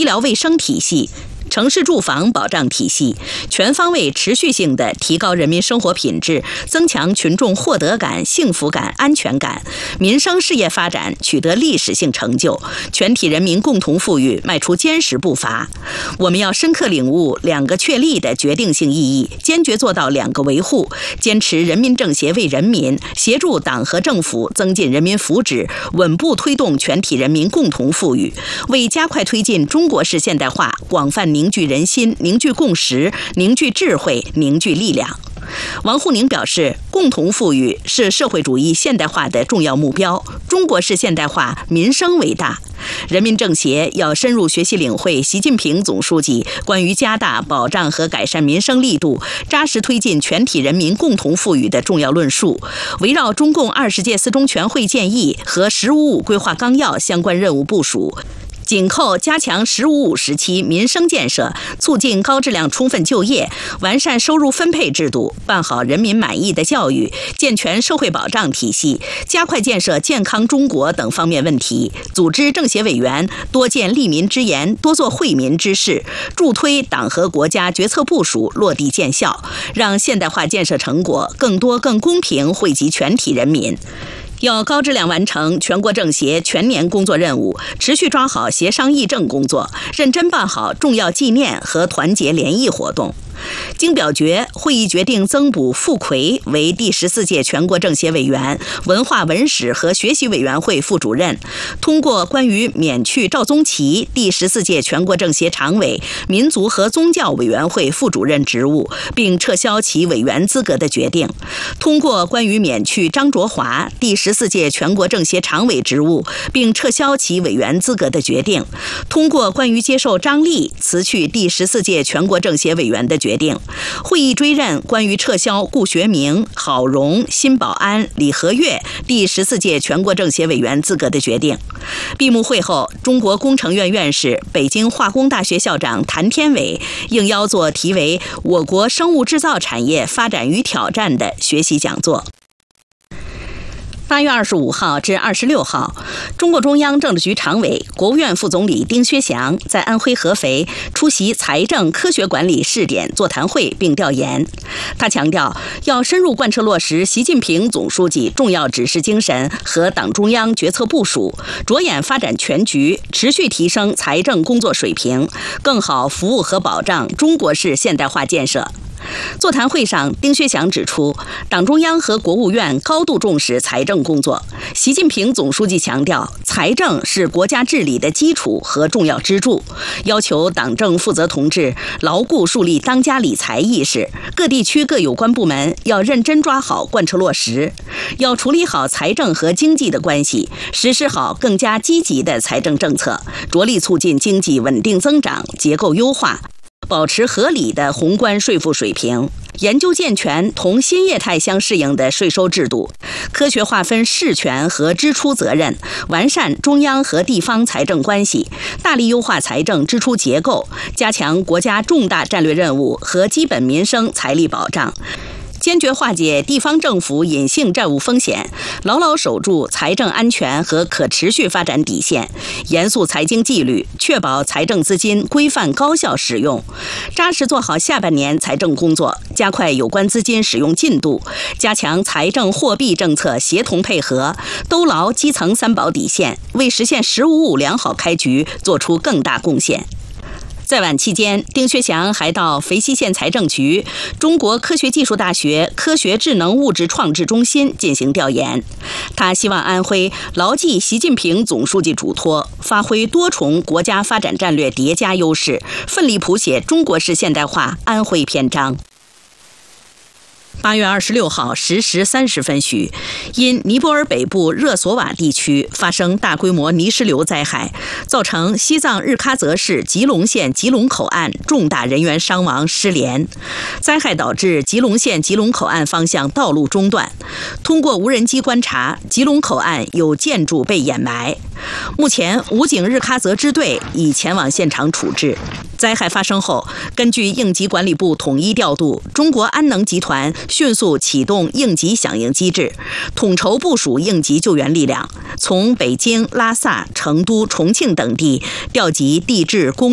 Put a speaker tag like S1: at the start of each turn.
S1: 医疗卫生体系、城市住房保障体系，全方位持续性地提高人民生活品质，增强群众获得感、幸福感、安全感，民生事业发展取得历史性成就，全体人民共同富裕迈出坚实步伐。我们要深刻领悟两个确立的决定性意义，坚决做到两个维护，坚持人民政协为人民，协助党和政府增进人民福祉，稳步推动全体人民共同富裕，为加快推进中国式现代化广泛凝聚人心、凝聚共识、凝聚智慧、凝聚力量。王沪宁表示，共同富裕是社会主义现代化的重要目标，中国式现代化民生为大。人民政协要深入学习领会习近平总书记关于加大保障和改善民生力度、扎实推进全体人民共同富裕的重要论述，围绕中共20届四中全会建议和“十五五”规划纲要相关任务部署，紧扣加强“十五五”时期民生建设，促进高质量充分就业，完善收入分配制度，办好人民满意的教育，健全社会保障体系，加快建设健康中国等方面问题，组织政协委员多建利民之言，多做惠民之事，助推党和国家决策部署落地见效，让现代化建设成果更多更公平惠及全体人民。要高质量完成全国政协全年工作任务，持续抓好协商议政工作，认真办好重要纪念和团结联谊活动。经表决，会议决定增补傅奎为第14届全国政协委员、文化文史和学习委员会副主任，通过关于免去赵宗奇第14届全国政协常委、民族和宗教委员会副主任职务，并撤销其委员资格的决定；通过关于免去张卓华第14届全国政协常委职务，并撤销其委员资格的决定；通过关于接受张丽辞去第14届全国政协委员的决定。会议追认关于撤销顾学明、郝荣、辛保安、李和悦第14届全国政协委员资格的决定。闭幕会后，中国工程院院士、北京化工大学校长谭天伟应邀做题为《我国生物制造产业发展与挑战》的学习讲座。8月25号至26号，中共中央政治局常委、国务院副总理丁薛祥在安徽合肥出席财政科学管理试点座谈会并调研。他强调，要深入贯彻落实习近平总书记重要指示精神和党中央决策部署，着眼发展全局，持续提升财政工作水平，更好服务和保障中国式现代化建设。座谈会上，丁薛祥指出，党中央和国务院高度重视财政工作。习近平总书记强调，财政是国家治理的基础和重要支柱，要求党政负责同志牢固树立当家理财意识，各地区各有关部门要认真抓好贯彻落实，要处理好财政和经济的关系，实施好更加积极的财政政策，着力促进经济稳定增长、结构优化，保持合理的宏观税负水平，研究健全同新业态相适应的税收制度，科学划分事权和支出责任，完善中央和地方财政关系，大力优化财政支出结构，加强国家重大战略任务和基本民生财力保障，坚决化解地方政府隐性债务风险，牢牢守住财政安全和可持续发展底线，严肃财经纪律，确保财政资金规范高效使用，扎实做好下半年财政工作，加快有关资金使用进度，加强财政货币政策协同配合，兜牢基层三保底线，为实现“十五五”良好开局做出更大贡献。在晚期间，丁薛祥还到肥西县财政局、中国科学技术大学科学智能物质创制中心进行调研。他希望安徽牢记习近平总书记嘱托，发挥多重国家发展战略叠加优势，奋力谱写中国式现代化安徽篇章。8月26号10时30分许，因尼泊尔北部热索瓦地区发生大规模泥石流灾害，造成西藏日喀则市吉隆县吉隆口岸重大人员伤亡失联。灾害导致吉隆县吉隆口岸方向道路中断。通过无人机观察，吉隆口岸有建筑被掩埋。目前，武警日喀则支队已前往现场处置。灾害发生后，根据应急管理部统一调度，中国安能集团迅速启动应急响应机制，统筹部署应急救援力量，从北京、拉萨、成都、重庆等地调集地质、工